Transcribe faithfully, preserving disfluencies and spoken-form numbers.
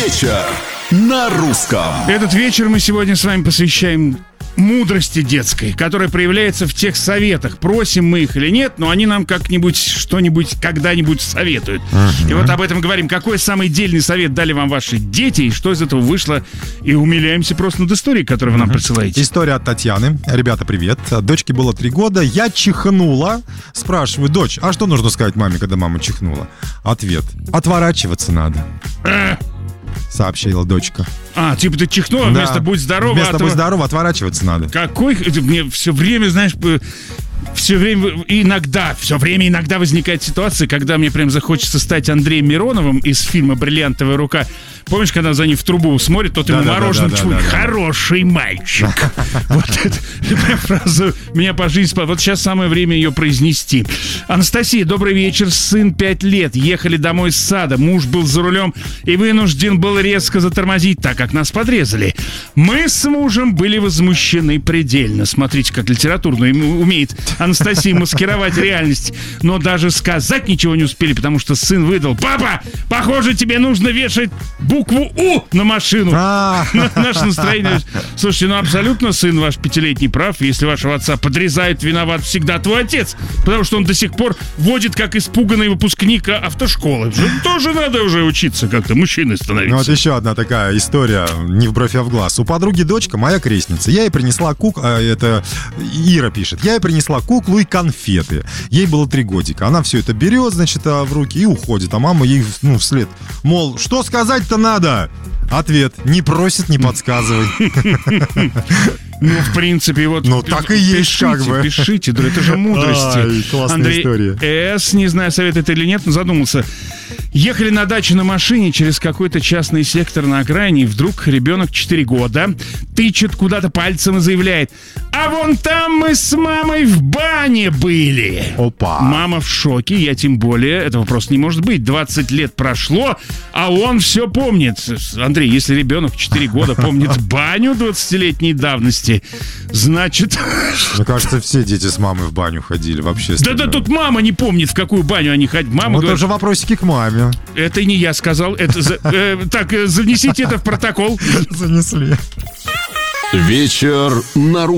вечер на русском. Этот вечер мы сегодня с вами посвящаем мудрости детской, которая проявляется в тех советах. Просим мы их или нет, но они нам как-нибудь, что-нибудь, когда-нибудь советуют. Uh-huh. И вот об этом говорим. Какой самый дельный совет дали вам ваши дети, и что из этого вышло? И умиляемся просто над историей, которую вы uh-huh. нам присылаете. История от Татьяны. Ребята, привет. Дочке было три года. Я чихнула. Спрашиваю, дочь, а что нужно сказать маме, когда мама чихнула? Ответ. Отворачиваться надо. Сообщила дочка. А, типа ты чихнула, да. Вместо «будь здорова». Вместо отв... «будь здорова» отворачиваться надо. Какой... Мне все время, знаешь, все время, иногда, все время иногда возникает ситуация, когда мне прям захочется стать Андреем Мироновым из фильма «Бриллиантовая рука». Помнишь, когда за ним в трубу смотрит, тот ему мороженое чмокает. Хороший мальчик. Вот эта фраза меня по жизни... Вот сейчас самое время ее произнести. Анастасия, добрый вечер. Сын пять лет. Ехали домой с сада. Муж был за рулем и вынужден был резко затормозить, так как нас подрезали. Мы с мужем были возмущены предельно. Смотрите, как литературно умеет Анастасия маскировать реальность. Но даже сказать ничего не успели, потому что сын выдал: «Папа, похоже, тебе нужно вешать букву «У» на машину». Наше настроение. Слушайте, ну абсолютно сын ваш пятилетний прав. Если вашего отца подрезают, виноват всегда твой отец. Потому что он до сих пор водит как испуганный выпускник автошколы. Тоже надо уже учиться как-то мужчиной становиться. Ну вот еще одна такая история, не в бровь, а в глаз. У подруги дочка, моя крестница. Я ей принесла куклу, это Ира пишет. Я ей принесла куклу и конфеты. Ей было три годика. Она все это берет, значит, в руки и уходит. А мама ей, ну, вслед, мол, что сказать-то надо? Ответ: не просит, не подсказывай. Ну, в принципе, вот... Ну, так и есть, пишите, как бы. Пишите, да, это же мудрости. Ай, классная Андрей история. С, не знаю, советует или нет, но задумался. Ехали на дачу на машине через какой-то частный сектор на окраине, и вдруг ребенок четыре года тычет куда-то пальцем и заявляет: «А вон там мы с мамой в бане были». Опа. Мама в шоке, я тем более. Этого просто не может быть. двадцать лет прошло, а он все помнит. Андрей, если ребенок в четыре года помнит баню двадцатилетней давности, значит... Мне кажется, все дети с мамой в баню ходили вообще. Да-да, тут мама не помнит, в какую баню они ходят. Мама вот говорит... тоже вопросики к маме. Это не я сказал. Это за... э, так, занесите это в протокол. Занесли. Вечер на русском.